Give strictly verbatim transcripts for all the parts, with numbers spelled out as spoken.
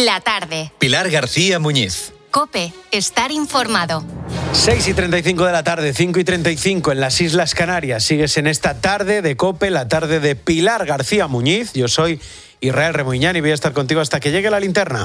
La tarde. Pilar García Muñiz. COPE, estar informado. seis y treinta y cinco de la tarde, cinco y treinta y cinco en las Islas Canarias. Sigues en esta tarde de COPE, la tarde de Pilar García Muñiz. Yo soy Israel Remuñán y voy a estar contigo hasta que llegue la linterna.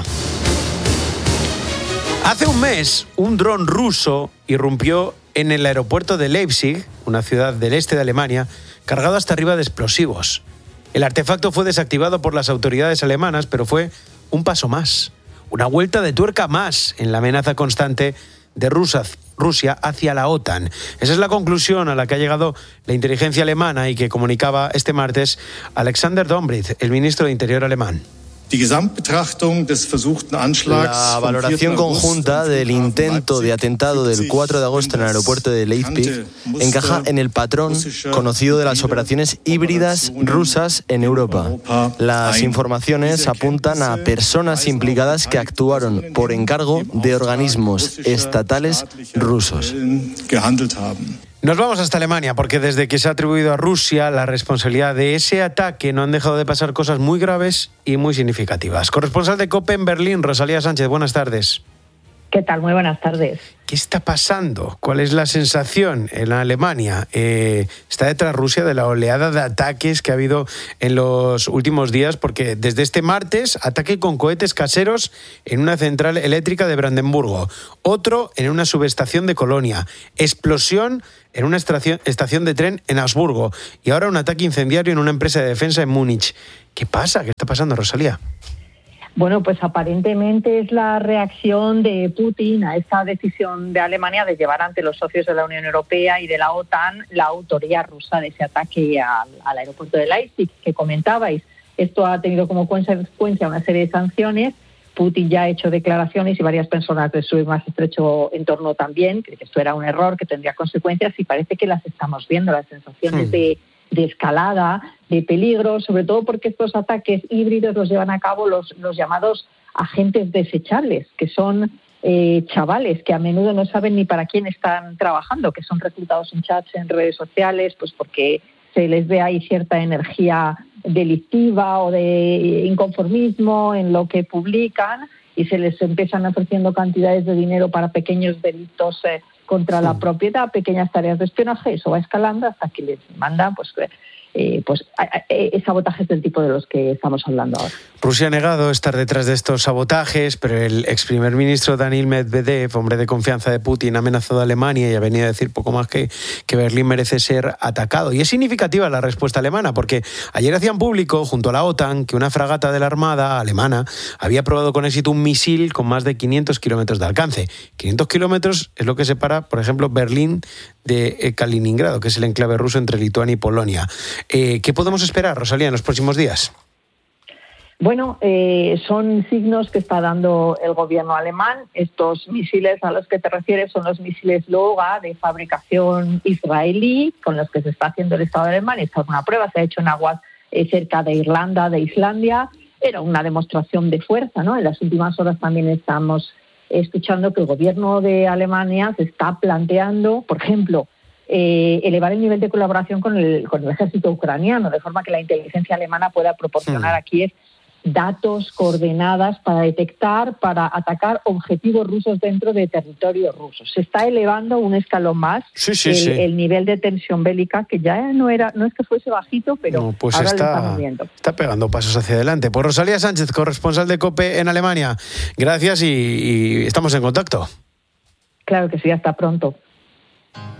Hace un mes, un dron ruso irrumpió en el aeropuerto de Leipzig, una ciudad del este de Alemania, cargado hasta arriba de explosivos. El artefacto fue desactivado por las autoridades alemanas, pero fue un paso más, una vuelta de tuerca más en la amenaza constante de Rusia, Rusia hacia la OTAN. Esa es la conclusión a la que ha llegado la inteligencia alemana y que comunicaba este martes Alexander Dobrindt, el ministro de Interior alemán. La valoración conjunta del intento de atentado del cuatro de agosto en el aeropuerto de Leipzig encaja en el patrón conocido de las operaciones híbridas rusas en Europa. Las informaciones apuntan a personas implicadas que actuaron por encargo de organismos estatales rusos. Nos vamos hasta Alemania, porque desde que se ha atribuido a Rusia la responsabilidad de ese ataque no han dejado de pasar cosas muy graves y muy significativas. Corresponsal de COPE en Berlín, Rosalía Sánchez, buenas tardes. ¿Qué tal? Muy buenas tardes. ¿Qué está pasando? ¿Cuál es la sensación en Alemania? Eh, ¿Está detrás Rusia de la oleada de ataques que ha habido en los últimos días? Porque desde este martes, ataque con cohetes caseros en una central eléctrica de Brandenburgo, otro en una subestación de Colonia, explosión en una estación, estación de tren en Augsburgo y ahora un ataque incendiario en una empresa de defensa en Múnich. ¿Qué pasa? ¿Qué está pasando, Rosalía? Bueno, pues aparentemente es la reacción de Putin a esta decisión de Alemania de llevar ante los socios de la Unión Europea y de la OTAN la autoría rusa de ese ataque al, al aeropuerto de Leipzig que comentabais. Esto ha tenido como consecuencia una serie de sanciones. Putin ya ha hecho declaraciones y varias personas de su más estrecho entorno también, que esto era un error que tendría consecuencias y parece que las estamos viendo, las sensaciones mm. de... de escalada, de peligro, sobre todo porque estos ataques híbridos los llevan a cabo los, los llamados agentes desechables, que son eh, chavales que a menudo no saben ni para quién están trabajando, que son reclutados en chats, en redes sociales, pues porque se les ve ahí cierta energía delictiva o de inconformismo en lo que publican y se les empiezan ofreciendo cantidades de dinero para pequeños delitos eh, contra la propiedad, pequeñas tareas de espionaje. Eso va escalando hasta que les mandan pues, eh, pues, eh, sabotajes del tipo de los que estamos hablando ahora. Rusia ha negado estar detrás de estos sabotajes, pero el ex primer ministro Daniil Medvedev, hombre de confianza de Putin, ha amenazado a Alemania y ha venido a decir poco más que, que Berlín merece ser atacado. Y es significativa la respuesta alemana, porque ayer hacían público, junto a la OTAN, que una fragata de la Armada alemana había probado con éxito un misil con más de quinientos kilómetros de alcance. quinientos kilómetros es lo que separa, por ejemplo, Berlín de Kaliningrado, que es el enclave ruso entre Lituania y Polonia. Eh, ¿Qué podemos esperar, Rosalía, en los próximos días? Bueno, eh, son signos que está dando el gobierno alemán. Estos misiles a los que te refieres son los misiles Loga de fabricación israelí, con los que se está haciendo el Estado alemán. Esta es una prueba, se ha hecho en aguas eh, cerca de Irlanda, de Islandia. Era una demostración de fuerza, ¿no? En las últimas horas también estamos escuchando que el gobierno de Alemania se está planteando, por ejemplo, eh, elevar el nivel de colaboración con el, con el ejército ucraniano, de forma que la inteligencia alemana pueda proporcionar a Kiev datos, coordenadas para detectar, para atacar objetivos rusos dentro de territorio ruso. Se está elevando un escalón más sí, sí, el, sí. el nivel de tensión bélica, que ya no era, no es que fuese bajito, pero no, pues ahora está, lo estamos viendo. Está pegando pasos hacia adelante. Pues Rosalía Sánchez, corresponsal de COPE en Alemania. Gracias y, y estamos en contacto. Claro que sí, hasta pronto.